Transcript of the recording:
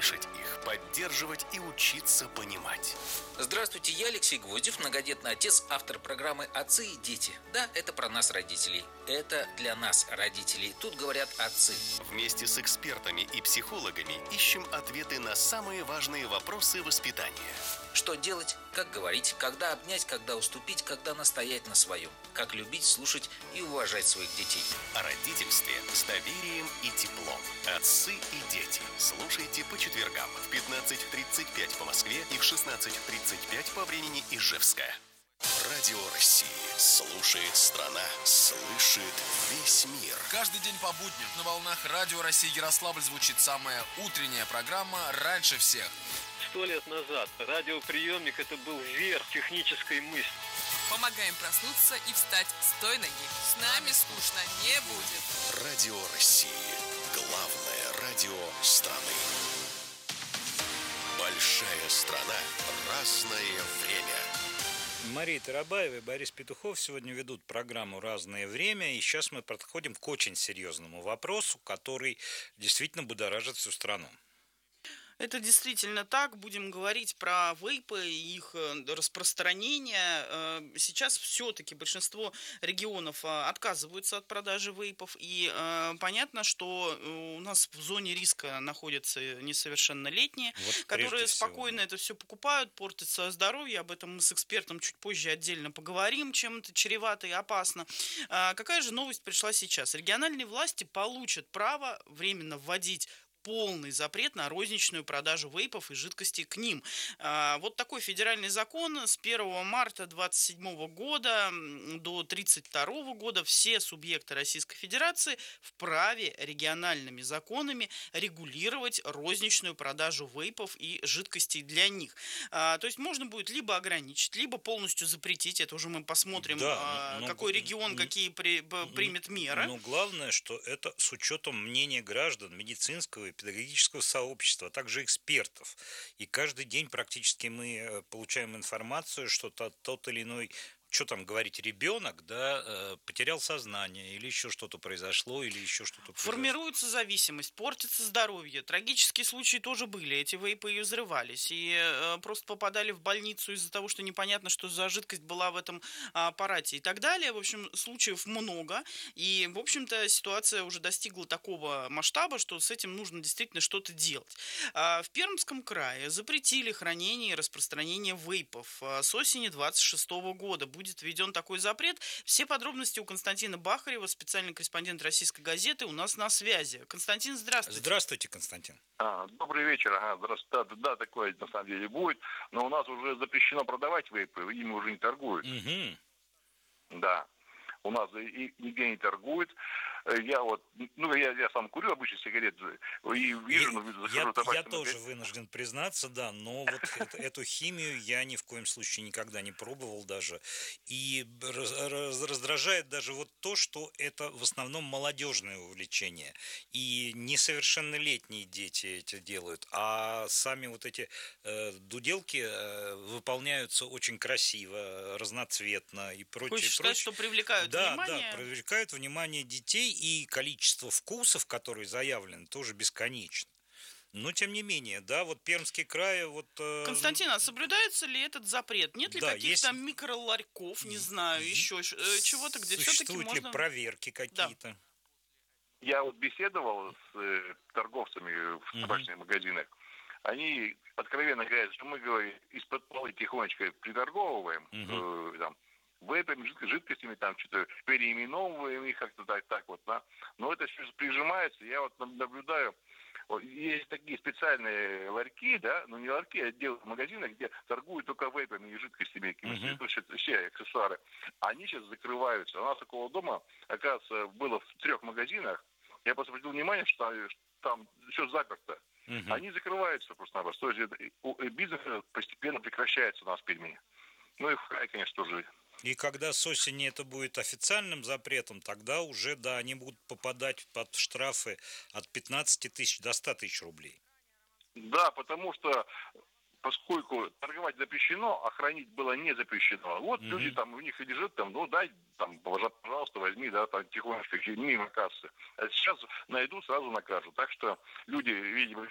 слышать их, поддерживать и учиться понимать. Здравствуйте, я Алексей Гвоздев, многодетный отец, автор программы «Отцы и дети». Да, это про нас, родителей. Это для нас, родителей. Тут говорят отцы. Вместе с экспертами и психологами ищем ответы на самые важные вопросы воспитания. Что делать, как говорить, когда обнять, когда уступить, когда настоять на своем. Как любить, слушать и уважать своих детей. О родительстве с доверием и теплом. Отцы и дети. Слушайте по четвергам в 15:35 по Москве и в 16:35 по времени Ижевска. Радио России. Слушает страна. Слышит весь мир. Каждый день по будням на волнах Радио России Ярославль звучит самая утренняя программа «Раньше всех». 100 лет назад радиоприемник – это был верх технической мысли. Помогаем проснуться и встать с той ноги. С нами скучно не будет. Радио России. Главное радио страны. Большая страна. Разное время. Мария Тарабаева и Борис Петухов сегодня ведут программу «Разное время», и сейчас мы подходим к очень серьезному вопросу, который действительно будоражит всю страну. Это действительно так. Будем говорить про вейпы и их распространение. Сейчас все-таки большинство регионов отказываются от продажи вейпов. И понятно, что у нас в зоне риска находятся несовершеннолетние, которые спокойно это все покупают, портят свое здоровье. Об этом мы с экспертом чуть позже отдельно поговорим, чем это чревато и опасно. Какая же новость пришла сейчас? Региональные власти получат право временно вводить полный запрет на розничную продажу вейпов и жидкостей к ним. Вот такой федеральный закон. С 1 марта 2027 года до 1932 года все субъекты Российской Федерации вправе региональными законами регулировать розничную продажу вейпов и жидкостей для них. То есть можно будет либо ограничить, либо полностью запретить. Это уже мы посмотрим, какой регион, какие примет меры. Но главное, что это с учетом мнения граждан, медицинского и педагогического сообщества, а также экспертов. И каждый день практически мы получаем информацию, что тот или иной, что там говорить, ребенок, да, потерял сознание, или еще что-то произошло, или еще что-то произошло. Формируется зависимость, портится здоровье. Трагические случаи тоже были. Эти вейпы и взрывались. И просто попадали в больницу из-за того, что непонятно, что за жидкость была в этом аппарате и так далее. В общем, случаев много. И, в общем-то, ситуация уже достигла такого масштаба, что с этим нужно действительно что-то делать. В Пермском крае запретили хранение и распространение вейпов. С осени 2026 года будет введен такой запрет. Все подробности у Константина Бахарева, специальный корреспондент «Российской газеты», у нас на связи. Константин, здравствуйте. Здравствуйте, Константин. Добрый вечер. Здравствуйте. Да, такое на самом деле будет. Но у нас уже запрещено продавать вейпы, ими уже не торгуют. Угу. Да. У нас и нигде не торгуют. Я сам курю обычно сигареты и вижу, я тоже вынужден признаться, да, но вот эту химию я ни в коем случае никогда не пробовал даже. И раздражает даже вот то, что это в основном молодежное увлечение. И несовершеннолетние дети это делают, а сами вот эти дуделки выполняются очень красиво, разноцветно и прочее. Хочешь сказать, что привлекают внимание? Да, привлекают внимание детей, и количество вкусов, которые заявлены, тоже бесконечно. Но, тем не менее, да, вот Пермский край... Константин, а соблюдается ли этот запрет? Нет ли каких-то микроларьков, не знаю, еще чего-то, где все-таки можно... Существуют ли проверки какие-то? Да. Я вот беседовал с торговцами в табачных магазинах. Они откровенно говорят, что мы, говорим, из-под полы тихонечко приторговываем, вейпами, жидкостями, там что-то переименовываем их как-то так вот, да. Но это все прижимается. Я вот наблюдаю, есть такие специальные ларьки, да, но не ларьки, а отделы в магазинах, где торгуют только вейпами и жидкостями, все аксессуары. Они сейчас закрываются. У нас около дома, оказывается, было в 3 магазинах. Я просто обратил внимание, что там все заперто. Они закрываются просто-напросто. То есть бизнес постепенно прекращается у нас в Перми. Ну и в крае, конечно, тоже. И когда с осени это будет официальным запретом, тогда уже, да, они будут попадать под штрафы от 15 тысяч до 100 тысяч рублей. Да, потому что поскольку торговать запрещено, а хранить было не запрещено. Вот люди там, у них и лежит там, ну дай, там, пожалуйста, возьми, да, там тихонечко, мимо кассы. А сейчас найдут, сразу накажут. Так что люди, видимо,